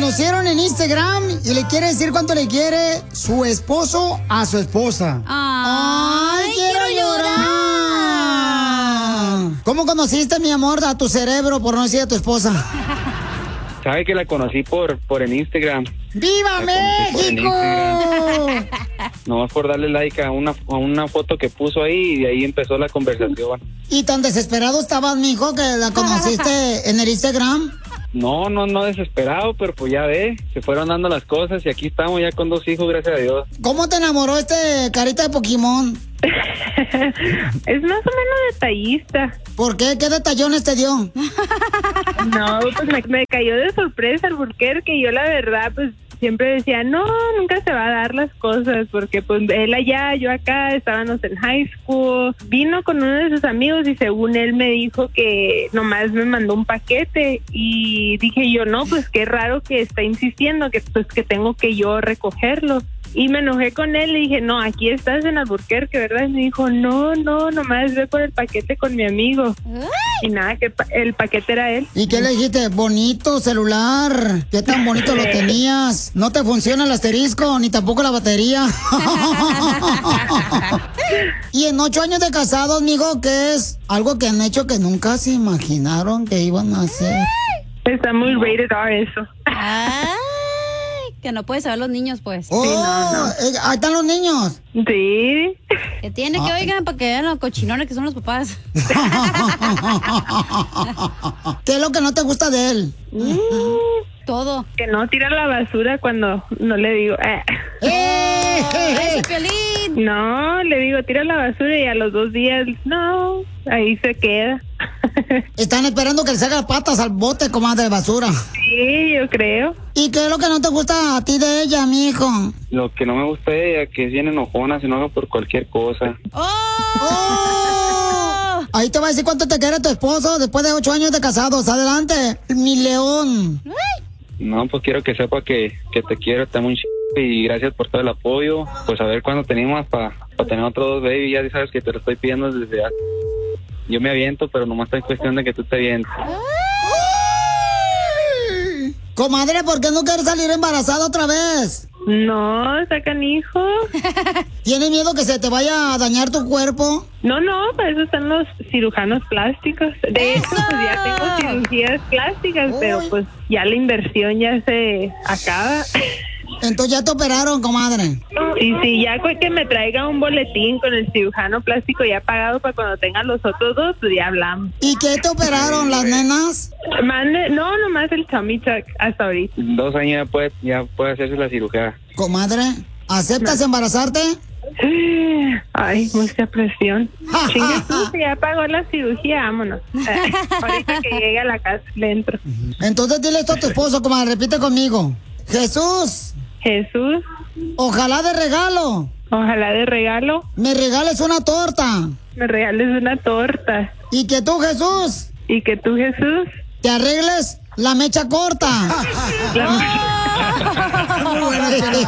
conocieron en Instagram y le quiere decir cuánto le quiere su esposo a su esposa. ¡Ay, quiero llorar! ¿Cómo conociste, mi amor, a tu cerebro, por no decir a tu esposa? Sabe que la conocí por en Instagram. ¡Viva México! No es por darle like a una foto que puso ahí y de ahí empezó la conversación. ¿Y tan desesperado estabas, mijo, que la conociste en el Instagram? No desesperado, pero pues ya ve, se fueron dando las cosas y aquí estamos ya con 2 hijos, gracias a Dios. ¿Cómo te enamoró este carita de Pokémon? Es más o menos detallista. ¿Por qué? ¿Qué detallones te dio? No, pues me cayó de sorpresa el Alburquerque y yo la verdad pues siempre decía, no, nunca se va a dar las cosas porque pues él allá, yo acá, estábamos en high school. Vino con uno de sus amigos y según él me dijo que nomás me mandó un paquete y dije yo, no, pues qué raro que está insistiendo que pues que tengo que yo recogerlo. Y me enojé con él, le dije, no, aquí estás en Alburquerque, ¿verdad? Y me dijo, no, nomás ve por el paquete con mi amigo. Y nada, que el paquete era él. ¿Y qué le dijiste? Bonito celular, ¿qué tan bonito lo tenías? No te funciona el asterisco, ni tampoco la batería. Y en 8 años de casados, mijo, ¿qué es? Algo que han hecho que nunca se imaginaron que iban a hacer. Está muy rated R eso. Que no puedes saber los niños, pues. ¡Oh! Sí, no. Ahí están los niños. Sí. Que tiene que oigan para que vean los cochinones que son los papás. ¿Qué es lo que no te gusta de él? Todo. Que no tira la basura cuando no le digo. ¡Ese Piolín! No, le digo, tira la basura y a los 2 días, no, ahí se queda. Están esperando que le saque patas al bote, comadre de basura. Sí, yo creo. ¿Y qué es lo que no te gusta a ti de ella, mijo? Lo que no me gusta de ella, que es bien enojona, se enoja por cualquier cosa. ¡Oh! Ahí te va a decir cuánto te quiere tu esposo después de 8 años de casados. Adelante, mi león. No, pues quiero que sepa que te quiero, te amo un y gracias por todo el apoyo. Pues a ver cuándo tenemos para tener otros 2 baby, ya sabes que te lo estoy pidiendo desde hace. Yo me aviento, pero nomás está en cuestión de que tú te avientes. Comadre, ¿por qué no quieres salir embarazada otra vez? No, sacan hijo. ¿Tienes miedo que se te vaya a dañar tu cuerpo? No, para eso están los cirujanos plásticos. De hecho, pues ya tengo cirugías plásticas, pero pues ya la inversión ya se acaba. Entonces ya te operaron, comadre. Y si ya que me traiga un boletín con el cirujano plástico ya pagado para cuando tengan los otros 2, pues ya hablamos. ¿Y qué te operaron las nenas? No, nomás el tummy tuck hasta ahorita. 2 años ya puede hacerse la cirugía. Comadre, ¿aceptas embarazarte? Ay, mucha presión. Chingue tú, ya pagó la cirugía, vámonos. Ahorita que llegue a la casa le entro. Entonces dile esto a tu esposo, comadre, repite conmigo. Jesús, ojalá de regalo me regales una torta. Y que tú, Jesús, te arregles la mecha corta. Muy bueno.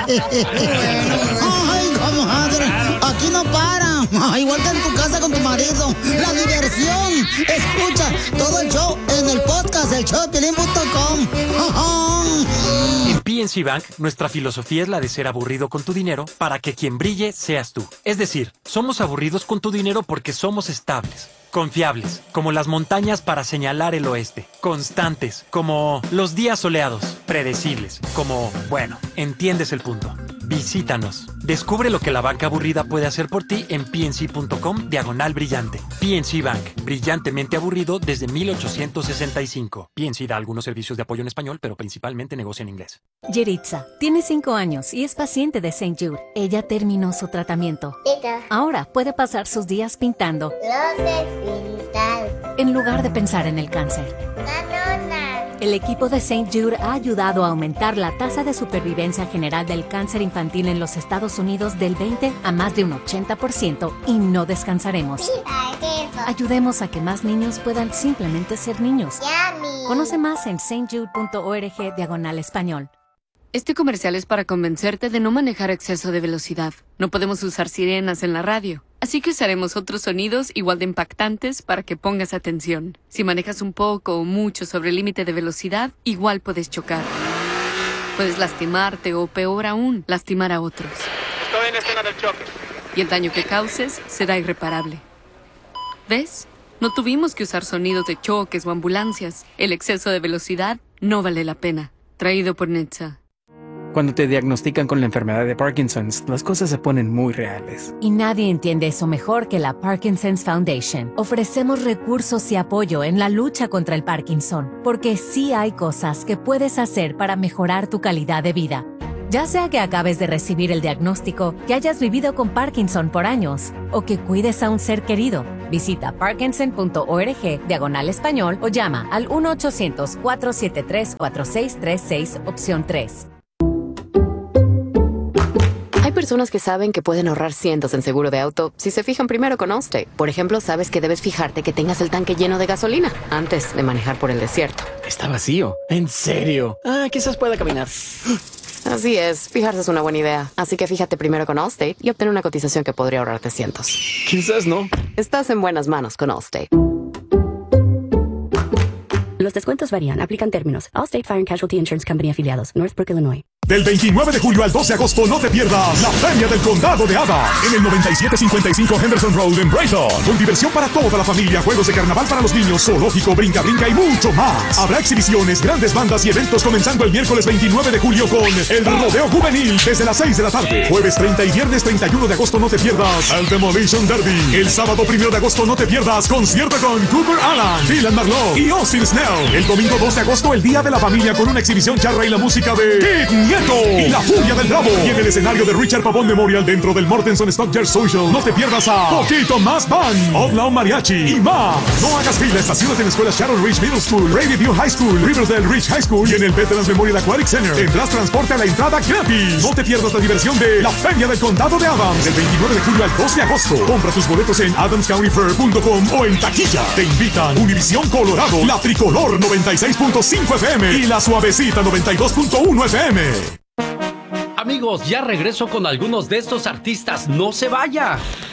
Ay, comadre, aquí no para. Igual que en tu casa con tu marido. La diversión. Escucha todo el show en el podcast, el showdepiolín.com. En PNC Bank, nuestra filosofía es la de ser aburrido con tu dinero para que quien brille seas tú. Es decir, somos aburridos con tu dinero porque somos estables, confiables, como las montañas para señalar el oeste, constantes, como los días soleados, predecibles, como, bueno, entiendes el punto. Visítanos. Descubre lo que la banca aburrida puede hacer por ti en pnc.com/brillante. PNC Bank, brillantemente aburrido desde 1865. PNC da algunos servicios de apoyo en español, pero principalmente negocia en inglés. Yeritza tiene 5 años y es paciente de St. Jude. Ella terminó su tratamiento. Ahora puede pasar sus días pintando en lugar de pensar en el cáncer. El equipo de St. Jude ha ayudado a aumentar la tasa de supervivencia general del cáncer infantil en los Estados Unidos del 20 a más de un 80% y no descansaremos. Ayudemos a que más niños puedan simplemente ser niños. Conoce más en stjude.org/español. Este comercial es para convencerte de no manejar a exceso de velocidad. No podemos usar sirenas en la radio, así que usaremos otros sonidos igual de impactantes para que pongas atención. Si manejas un poco o mucho sobre el límite de velocidad, igual puedes chocar. Puedes lastimarte o, peor aún, lastimar a otros. Estoy en escena del choque. Y el daño que causes será irreparable. ¿Ves? No tuvimos que usar sonidos de choques o ambulancias. El exceso de velocidad no vale la pena. Traído por Netza. Cuando te diagnostican con la enfermedad de Parkinson's, las cosas se ponen muy reales. Y nadie entiende eso mejor que la Parkinson's Foundation. Ofrecemos recursos y apoyo en la lucha contra el Parkinson, porque sí hay cosas que puedes hacer para mejorar tu calidad de vida. Ya sea que acabes de recibir el diagnóstico, que hayas vivido con Parkinson por años, o que cuides a un ser querido. Visita parkinson.org/español o llama al 1-800-473-4636, opción 3. Hay personas que saben que pueden ahorrar cientos en seguro de auto si se fijan primero con Allstate. Por ejemplo, sabes que debes fijarte que tengas el tanque lleno de gasolina antes de manejar por el desierto. Está vacío. ¿En serio? Quizás pueda caminar. Así es, fijarse es una buena idea. Así que fíjate primero con Allstate y obtén una cotización que podría ahorrarte cientos. Quizás no. Estás en buenas manos con Allstate. Los descuentos varían. Aplican términos. Allstate Fire and Casualty Insurance Company afiliados. Northbrook, Illinois. Del 29 de julio al 2 de agosto no te pierdas la Feria del Condado de Adams en el 9755 Henderson Road en Brighton. Con diversión para toda la familia, juegos de carnaval para los niños, zoológico, brinca y mucho más. Habrá exhibiciones, grandes bandas y eventos comenzando el miércoles 29 de julio con el Rodeo Juvenil desde las 6 de la tarde. Jueves 30 y viernes 31 de agosto no te pierdas el Demolition Derby. El sábado 1 de agosto no te pierdas concierto con Cooper Alan, Dylan Marlowe y Austin Snell. El domingo 2 de agosto el Día de la Familia con una exhibición charra y la música de Kid Nieto y la Furia del Bravo. Y en el escenario de Richard Pavón Memorial dentro del Mortenson Stockyer Social no te pierdas a Poquito Más Band, Outlaw Mariachi y más. No hagas fila, estacionate en la escuela Shadow Ridge Middle School, Prairie View High School, Riverdale Ridge High School y en el Veterans Memorial Aquatic Center. Tendrás transporte a la entrada gratis. No te pierdas la diversión de la Feria del Condado de Adams del 29 de julio al 2 de agosto. Compra tus boletos en adamscountyfair.com o en taquilla. Te invitan Univisión Colorado, la Tricolor 96.5 FM y la Suavecita 92.1 FM. Amigos, ya regreso con algunos de estos artistas. ¡No se vaya!